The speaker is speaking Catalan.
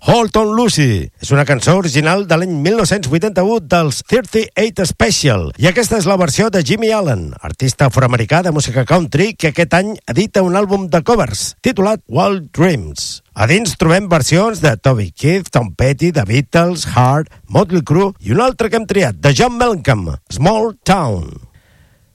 Hold On Lucy. És una cançó original de l'any 1981 dels 38 Special, i aquesta és la versió de Jimmy Allen, artista afroamericà de música country que aquest any edita un àlbum de covers titulat Wild Dreams. A dins trobem versions de Toby Keith, Tom Petty, The Beatles, Heart, Motley Crue i un altre que hem triat, de John Mellencamp, Small Town.